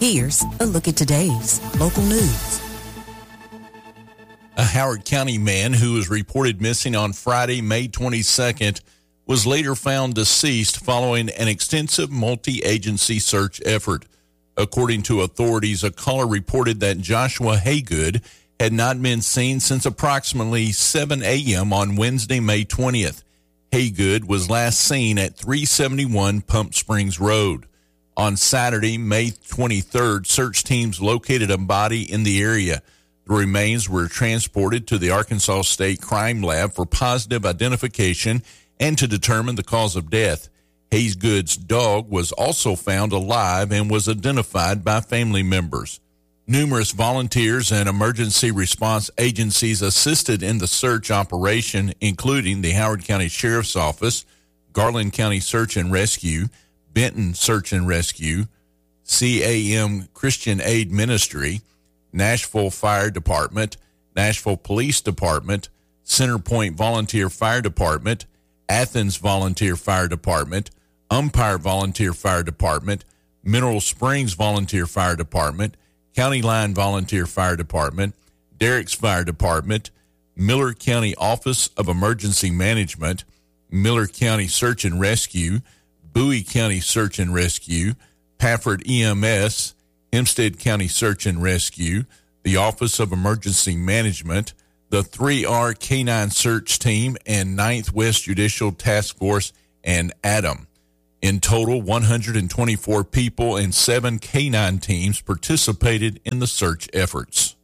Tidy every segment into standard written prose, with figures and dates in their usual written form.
Here's a look at today's local news. A Howard County man who was reported missing on Friday, May 22nd, was later found deceased following an extensive multi-agency search effort. According to authorities, a caller reported that Joshua Haygood had not been seen since approximately 7 a.m. on Wednesday, May 20th. Haygood was last seen at 371 Pump Springs Road. On Saturday, May 23rd, search teams located a body in the area. The remains were transported to the Arkansas State Crime Lab for positive identification and to determine the cause of death. Haygood's dog was also found alive and was identified by family members. Numerous volunteers and emergency response agencies assisted in the search operation, including the Howard County Sheriff's Office, Garland County Search and Rescue, Benton Search and Rescue, CAM Christian Aid Ministry, Nashville Fire Department, Nashville Police Department, Centerpoint Volunteer Fire Department, Athens Volunteer Fire Department, Umpire Volunteer Fire Department, Mineral Springs Volunteer Fire Department, County Line Volunteer Fire Department, Derricks Fire Department, Miller County Office of Emergency Management, Miller County Search and Rescue, Bowie County Search and Rescue, Pafford EMS, Hempstead County Search and Rescue, the Office of Emergency Management, the 3R K9 Search Team, and 9th West Judicial Task Force, and ADAM. In total, 124 people and 7 K9 teams participated in the search efforts.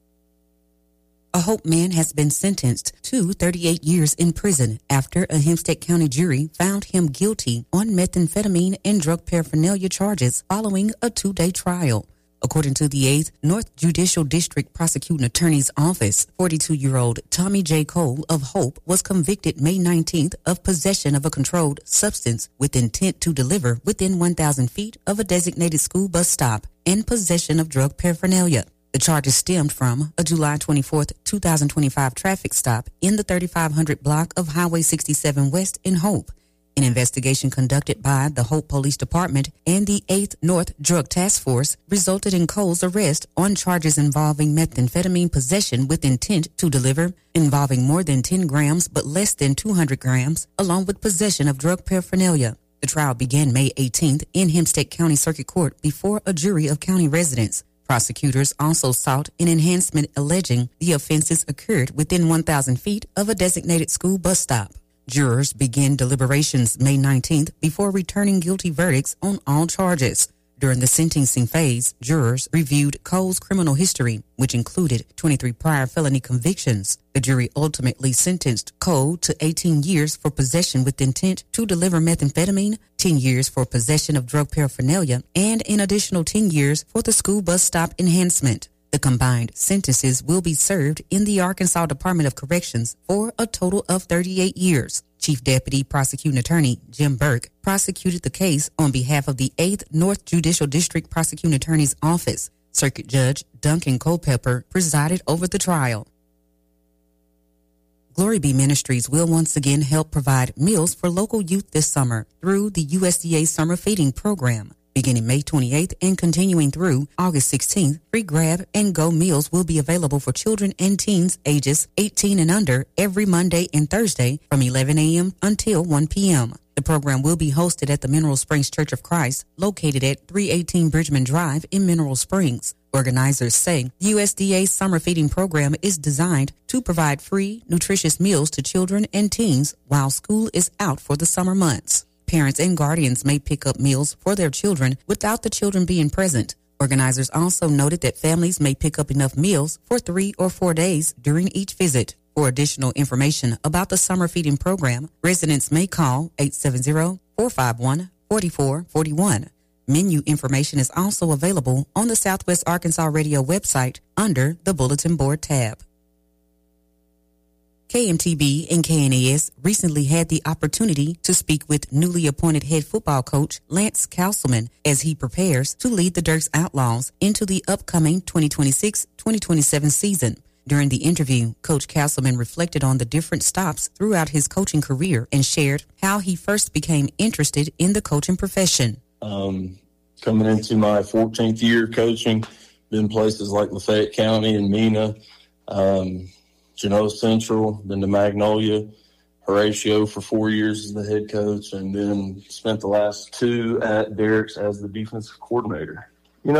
A Hope man has been sentenced to 38 years in prison after a Hempstead County jury found him guilty on methamphetamine and drug paraphernalia charges following a 2-day trial. According to the 8th North Judicial District Prosecuting Attorney's Office, 42-year-old Tommy J. Cole of Hope was convicted May 19th of possession of a controlled substance with intent to deliver within 1,000 feet of a designated school bus stop and possession of drug paraphernalia. The charges stemmed from a July 24, 2025 traffic stop in the 3500 block of Highway 67 West in Hope. An investigation conducted by the Hope Police Department and the 8th North Drug Task Force resulted in Cole's arrest on charges involving methamphetamine possession with intent to deliver, involving more than 10 grams but less than 200 grams, along with possession of drug paraphernalia. The trial began May 18th in Hempstead County Circuit Court before a jury of county residents. Prosecutors also sought an enhancement alleging the offenses occurred within 1,000 feet of a designated school bus stop. Jurors began deliberations May 19th before returning guilty verdicts on all charges. During the sentencing phase, jurors reviewed Cole's criminal history, which included 23 prior felony convictions. The jury ultimately sentenced Cole to 18 years for possession with intent to deliver methamphetamine, 10 years for possession of drug paraphernalia, and an additional 10 years for the school bus stop enhancement. The combined sentences will be served in the Arkansas Department of Corrections for a total of 38 years. Chief Deputy Prosecuting Attorney Jim Burke prosecuted the case on behalf of the 8th North Judicial District Prosecuting Attorney's Office. Circuit Judge Duncan Culpepper presided over the trial. Glory Be Ministries will once again help provide meals for local youth this summer through the USDA Summer Feeding Program. Beginning May 28th and continuing through August 16th, free grab-and-go meals will be available for children and teens ages 18 and under every Monday and Thursday from 11 a.m. until 1 p.m. The program will be hosted at the Mineral Springs Church of Christ, located at 318 Bridgman Drive in Mineral Springs. Organizers say the USDA Summer Feeding Program is designed to provide free, nutritious meals to children and teens while school is out for the summer months. Parents and guardians may pick up meals for their children without the children being present. Organizers also noted that families may pick up enough meals for 3 or 4 days during each visit. For additional information about the summer feeding program, residents may call 870-451-4441. Menu information is also available on the Southwest Arkansas Radio website under the Bulletin Board tab. KMTB and KNAS recently had the opportunity to speak with newly appointed head football coach Lance Castleman as he prepares to lead the Dirks Outlaws into the upcoming 2026-2027 season. During the interview, Coach Castleman reflected on the different stops throughout his coaching career and shared how he first became interested in the coaching profession. Coming into my 14th year coaching, been places like Lafayette County and Mena, Genoa Central, been to Magnolia, Horatio for 4 years as the head coach, and then spent the last 2 at Derrick's as the defensive coordinator.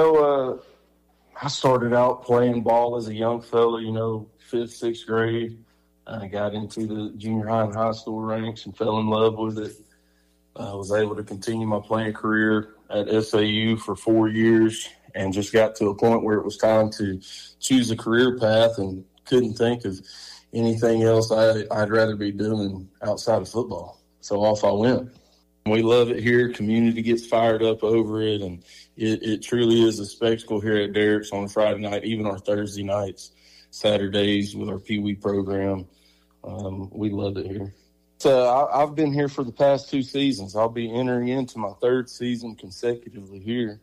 I started out playing ball as a young fella, 5th, 6th grade. I got into the junior high and high school ranks and fell in love with it. I was able to continue my playing career at SAU for 4 years and just got to a point where it was time to choose a career path and couldn't think of anything else I'd rather be doing outside of football. So off I went. We love it here. Community gets fired up over it, and it truly is a spectacle here at Derrick's on a Friday night, even our Thursday nights, Saturdays with our Pee Wee program. We love it here. So I've been here for the past 2 seasons. I'll be entering into my 3rd season consecutively here,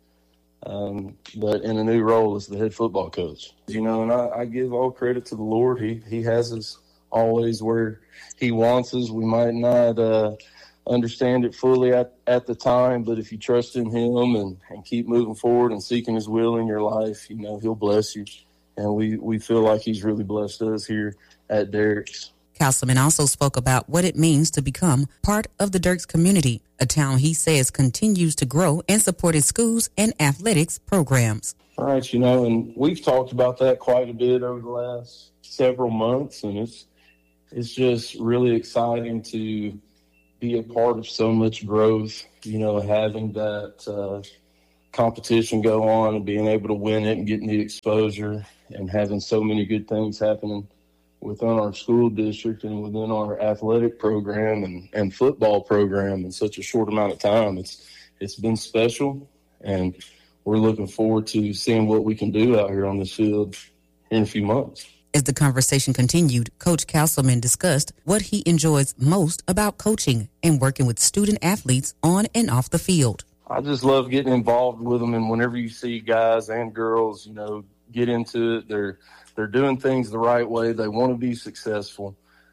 but in a new role as the head football coach. And I give all credit to the Lord. He has us always where he wants us. We might not understand it fully at the time, but if you trust in him and keep moving forward and seeking his will in your life, he'll bless you. And we feel like he's really blessed us here at Derrick's. Castleman also spoke about what it means to become part of the Derrick's community, a town he says continues to grow and support its schools and athletics programs. All right, and we've talked about that quite a bit over the last several months, and it's just really exciting to be a part of so much growth, having that competition go on and being able to win it and getting the exposure and having so many good things happening within our school district and within our athletic program and football program in such a short amount of time. It's been special, and we're looking forward to seeing what we can do out here on this field in a few months. As the conversation continued, Coach Castleman discussed what he enjoys most about coaching and working with student athletes on and off the field. I just love getting involved with them, and whenever you see guys and girls, get into it, they're doing things the right way. They want to be successful.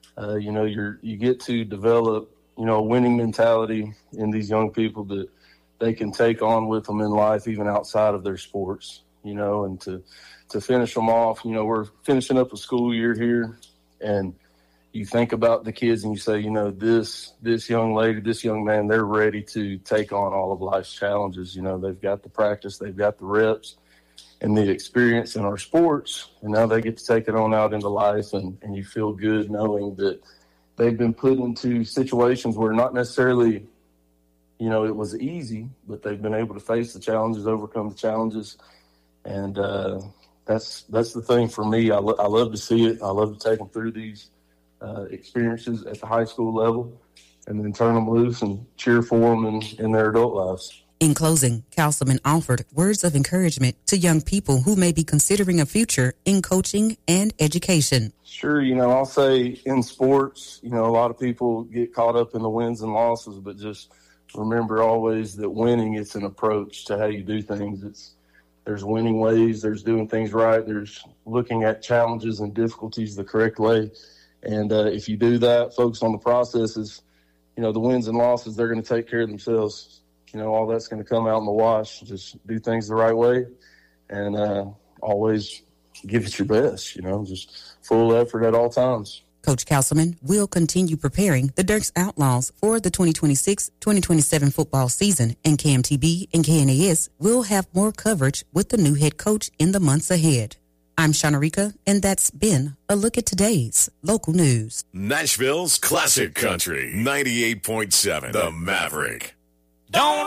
You get to develop, a winning mentality in these young people that they can take on with them in life, even outside of their sports, and to finish them off. We're finishing up a school year here, and you think about the kids and you say, this young lady, this young man, they're ready to take on all of life's challenges. They've got the practice, they've got the reps and the experience in our sports, and now they get to take it on out into life, and you feel good knowing that they've been put into situations where not necessarily, it was easy, but they've been able to face the challenges, overcome the challenges, and that's the thing for me. I love to see it. I love to take them through these experiences at the high school level and then turn them loose and cheer for them in their adult lives. In closing, Castleman offered words of encouragement to young people who may be considering a future in coaching and education. Sure, I'll say in sports, a lot of people get caught up in the wins and losses, but just remember always that winning, it's an approach to how you do things. There's winning ways, there's doing things right, there's looking at challenges and difficulties the correct way. And if you do that, focus on the processes, the wins and losses, they're going to take care of themselves. All that's going to come out in the wash. Just do things the right way and always give it your best, just full effort at all times. Coach Castleman will continue preparing the Derrick's Outlaws for the 2026-2027 football season, and KMTB and KNAS will have more coverage with the new head coach in the months ahead. I'm Shanarika, and that's been a look at today's local news. Nashville's Classic Country, 98.7, The Maverick. Don't